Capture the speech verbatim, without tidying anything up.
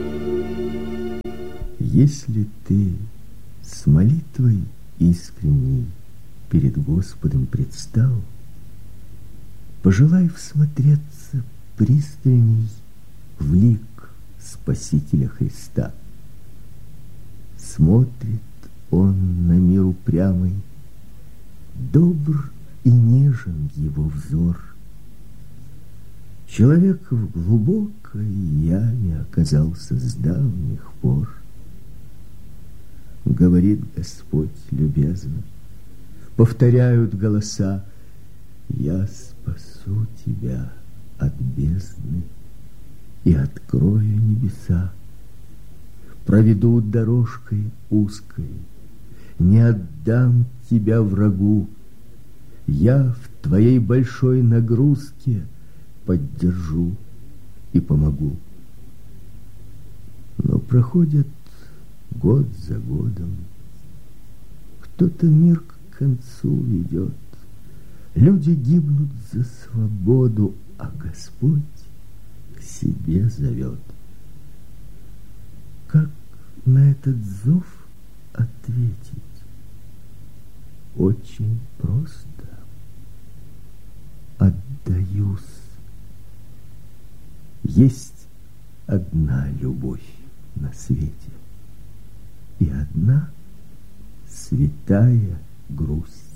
Если ты с молитвой искренней перед Господом предстал, пожелай всмотреться пристальней в лик Спасителя Христа. Смотрит он на мир упрямый, добр и нежен его взор. Человек в глубокой яме оказался с давних пор. Говорит Господь любезно, повторяют голоса: я спасу тебя от бездны и открою небеса, проведу дорожкой узкой, не отдам тебя врагу, я в твоей большой нагрузке поддержу и помогу. Но проходят год за годом, кто-то мир к концу ведет, люди гибнут за свободу, а Господь к себе зовет. Как на этот зов ответить? Очень просто. Отдаюсь. Есть одна любовь на свете и одна святая грусть.